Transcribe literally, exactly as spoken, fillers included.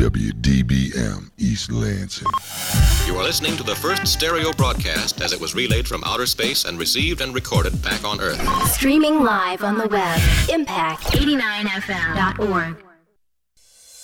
W D B M, East Lansing. You are listening to the first stereo broadcast as it was relayed from outer space and received and recorded back on Earth. Streaming live on the web, impact eighty-nine F M dot org.